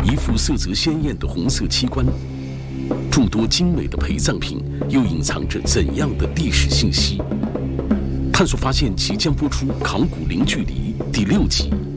一副色泽鲜艳的红色器官，众多精美的陪葬品又隐藏着怎样的历史信息？探索发现即将播出《考古零距离》第6集。